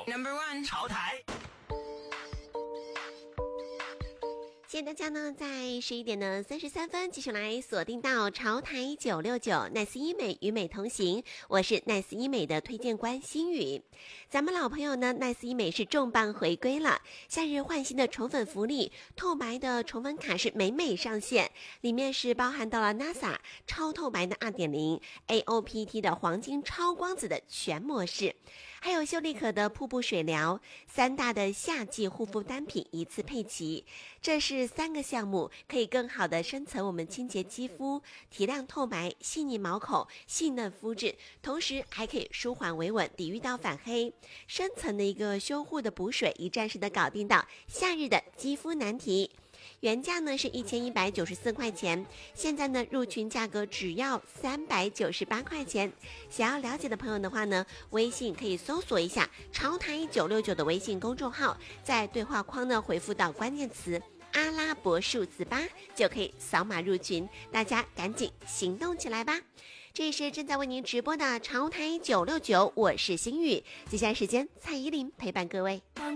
No.1 潮台。 谢谢大家呢，在11:33继续来锁定到潮台969 Nice 医美与美同行，我是 Nice 医美的推荐官心宇。咱们老朋友呢 Nice 医美是重磅回归了，夏日换新的宠粉福利，透白的宠粉卡是美上线，里面是包含到了 NASA 超透白的 2.0 AOPT 的黄金超光子的全模式，还有秀丽可的瀑布水疗，3大的夏季护肤单品一次配齐，这是3个项目可以更好的深层我们清洁肌肤，提亮透白，细腻毛孔，细嫩肤质，同时还可以舒缓维稳，抵御到反黑，深层的一个修护的补水，一站式的搞定到夏日的肌肤难题。原价呢是1194块钱，现在呢入群价格只要398块钱。想要了解的朋友的话呢，微信可以搜索一下潮台969的微信公众号，在对话框呢回复到关键词阿拉伯数字8，就可以扫码入群，大家赶紧行动起来吧。这是正在为您直播的潮台969，我是心雨，接下来时间蔡依林陪伴各位。